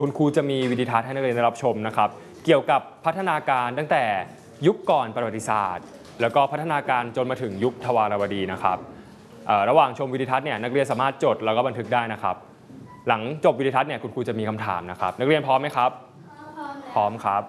คุณครูจะมีวิดีทัศน์ให้นักเรียนได้รับชมนะครับเกี่ยวกับพัฒนาการตั้งแต่ยุคก่อนประวัติศาสตร์แล้วก็พัฒนาการจนมาถึงยุคทวารวดีนะครับระหว่างชมวิดีทัศน์เนี่ยนักเรียนสามารถจดแล้วก็บันทึกได้นะครับหลังจบวิดีทัศน์เนี่ยคุณครูจะมีคำถามนะครับนักเรียนพร้อมไหมครับพร้อมครับ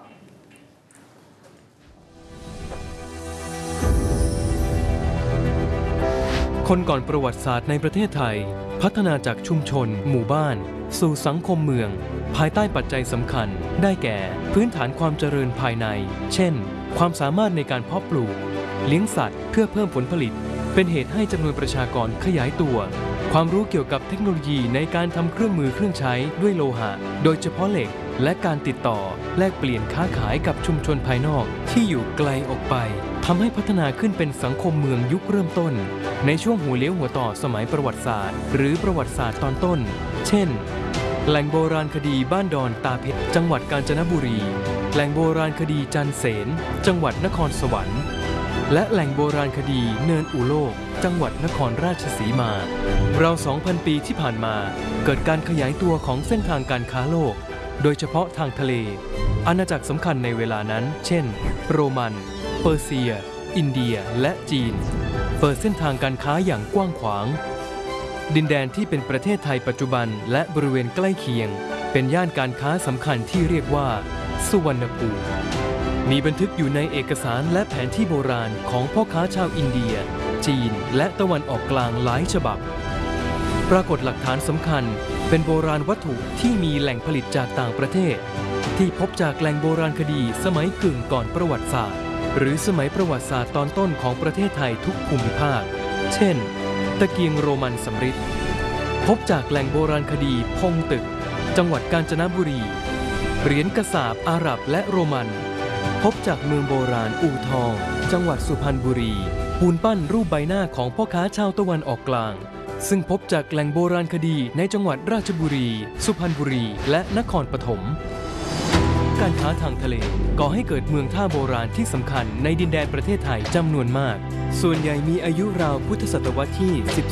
คนก่อนประวัติศาสตร์ในประเทศไทยพัฒนาจากชุมชนหมู่บ้านสู่สังคมเมืองภายใต้ปัจจัยสำคัญได้แก่พื้นฐานความเจริญภายในเช่นความสามารถในการเพาะปลูกเลี้ยงสัตว์เพื่อเพิ่มผลผลิตเป็นเหตุให้จำนวนประชากรขยายตัวความรู้เกี่ยวกับเทคโนโลยีในการทำเครื่องมือเครื่องใช้ด้วยโลหะโดยเฉพาะเหล็กและการติดต่อแลกเปลี่ยนค้าขายกับชุมชนภายนอกที่อยู่ไกลออกไปทำให้พัฒนาขึ้นเป็นสังคมเมืองยุคเริ่มต้นในช่วงหัวเลี้ยวหัวต่อสมัยประวัติศาสตร์หรือประวัติศาสตร์ตอนต้นเช่นแหล่งโบราณคดีบ้านดอนตาเพชรจังหวัดกาญจนบุรีแหล่งโบราณคดีจันเสนจังหวัดนครสวรรค์และแหล่งโบราณคดีเนินอุโลกจังหวัดนครราชสีมาราว 2,000 ปีที่ผ่านมาเกิดการขยายตัวของเส้นทางการค้าโลกโดยเฉพาะทางทะเลอาณาจักรสำคัญในเวลานั้นเช่นโรมันเปอร์เซียอินเดียและจีนเปิดเส้นทางการค้าอย่างกว้างขวางดินแดนที่เป็นประเทศไทยปัจจุบันและบริเวณใกล้เคียงเป็นย่านการค้าสำคัญที่เรียกว่าสุวรรณภูมิมีบันทึกอยู่ในเอกสารและแผนที่โบราณของพ่อค้าชาวอินเดียจีนและตะวันออกกลางหลายฉบับปรากฏหลักฐานสำคัญเป็นโบราณวัตถุที่มีแหล่งผลิตจากต่างประเทศที่พบจากแหล่งโบราณคดีสมัยกึ่งก่อนประวัติศาสตร์หรือสมัยประวัติศาสตร์ตอนต้นของประเทศไทยทุกภูมิภาคเช่นตะเกียงโรมันสำริดพบจากแหล่งโบราณคดีพงตึกจังหวัดกาญจนบุรีเหรียญกระสาบอาหรับและโรมันพบจากเมืองโบราณอู่ทองจังหวัดสุพรรณบุรีปูนปั้นรูปใบหน้าของพ่อค้าชาวตะวันออกกลางซึ่งพบจากแหล่งโบราณคดีในจังหวัดราชบุรีสุพรรณบุรีและนครปฐมการค้าทางทะเลก่อให้เกิดเมืองท่าโบราณที่สำคัญในดินแดนประเทศไทยจำนวนมากส่วนใหญ่มีอายุราวพุทธศตวรรษที่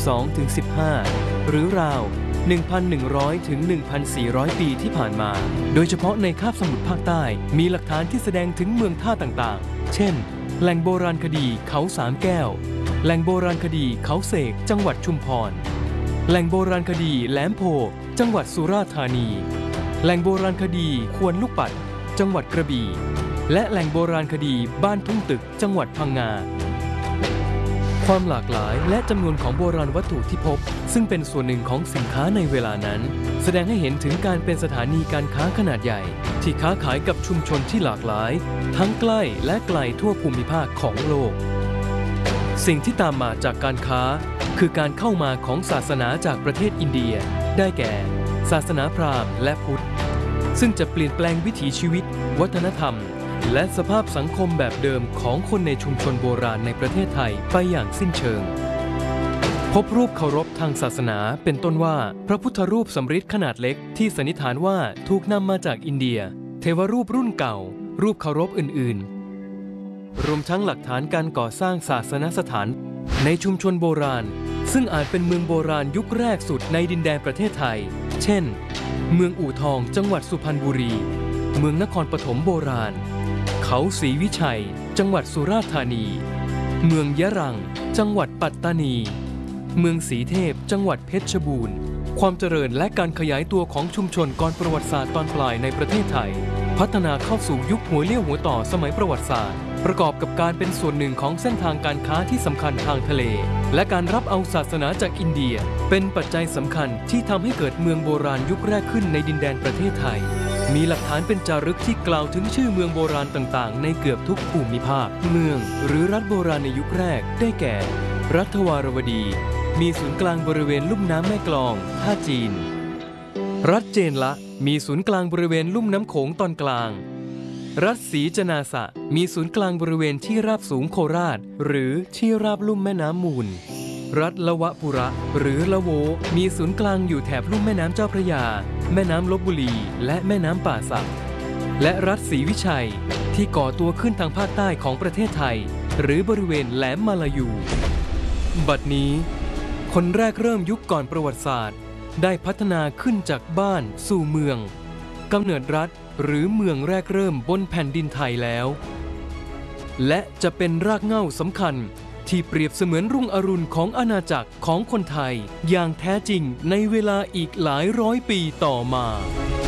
12-15 หรือราว 1,100 ถึง 1,400 ปีที่ผ่านมาโดยเฉพาะในคาบสมุทรภาคใต้มีหลักฐานที่แสดงถึงเมืองท่าต่างๆเช่นแหล่งโบราณคดีเขาสามแก้วแหล่งโบราณคดีเขาเสกจังหวัดชุมพรแหล่งโบราณคดีแหลมโพจังหวัดสุราษฎร์ธานีแหล่งโบราณคดีควนลูกปัดจังหวัดกระบี่และแหล่งโบราณคดีบ้านทุ่งตึกจังหวัดพังงาความหลากหลายและจำนวนของโบราณวัตถุที่พบซึ่งเป็นส่วนหนึ่งของสินค้าในเวลานั้นแสดงให้เห็นถึงการเป็นสถานีการค้าขนาดใหญ่ที่ค้าขายกับชุมชนที่หลากหลายทั้งใกล้และไกลทั่วภูมิภาคของโลกสิ่งที่ตามมาจากการค้าคือการเข้ามาของศาสนาจากประเทศอินเดียได้แก่ศาสนาพราหมณ์และพุทธซึ่งจะเปลี่ยนแปลงวิถีชีวิตวัฒนธรรมและสภาพสังคมแบบเดิมของคนในชุมชนโบราณในประเทศไทยไปอย่างสิ้นเชิงพบรูปเคารพทางศาสนาเป็นต้นว่าพระพุทธรูปสำริดขนาดเล็กที่สันนิษฐานว่าถูกนำมาจากอินเดียเทวรูปรุ่นเก่ารูปเคารพอื่นๆรวมทั้งหลักฐานการก่อสร้างศาสนสถานในชุมชนโบราณซึ่งอาจเป็นเมืองโบราณยุคแรกสุดในดินแดนประเทศไทยเช่นเมืองอู่ทองจังหวัดสุพรรณบุรีเมืองนครปฐมโบราณเขาศรีวิชัยจังหวัดสุราษฎร์ธานีเมืองยะรังจังหวัดปัตตานีเมืองศรีเทพจังหวัดเพชรบูรณ์ความเจริญและการขยายตัวของชุมชนก่อนประวัติศาสตร์ตอนปลายในประเทศไทยพัฒนาเข้าสู่ยุคหัวเลี้ยวหัวต่อสมัยประวัติศาสตร์ประกอบกับการเป็นส่วนหนึ่งของเส้นทางการค้าที่สำคัญทางทะเลและการรับเอาศาสนาจากอินเดียเป็นปัจจัยสำคัญที่ทำให้เกิดเมืองโบราณยุคแรกขึ้นในดินแดนประเทศไทยมีหลักฐานเป็นจารึกที่กล่าวถึงชื่อเมืองโบราณต่างๆในเกือบทุกภูมิภาคเมืองหรือรัฐโบราณในยุคแรกได้แก่รัฐทวารวดีมีศูนย์กลางบริเวณลุ่มน้ำแม่กลองท่าจีนรัฐเจนละมีศูนย์กลางบริเวณลุ่มน้ำโขงตอนกลางรัฐศรีจนาสะมีศูนย์กลางบริเวณที่ราบสูงโคราชหรือที่ราบลุ่มแม่น้ำมูลรัฐละวะปุระหรือละโวมีศูนย์กลางอยู่แถบลุ่มแม่น้ำเจ้าพระยาแม่น้ำลพบุรีและแม่น้ำป่าสักและรัฐศรีวิชัยที่ก่อตัวขึ้นทางภาคใต้ของประเทศไทยหรือบริเวณแหลมมาลายูบัดนี้คนแรกเริ่มยุคก่อนประวัติศาสตร์ได้พัฒนาขึ้นจากบ้านสู่เมืองกำเนิดรัฐหรือเมืองแรกเริ่มบนแผ่นดินไทยแล้วและจะเป็นรากเหง้าสำคัญที่เปรียบเสมือนรุ่งอรุณของอาณาจักรของคนไทยอย่างแท้จริงในเวลาอีกหลายร้อยปีต่อมา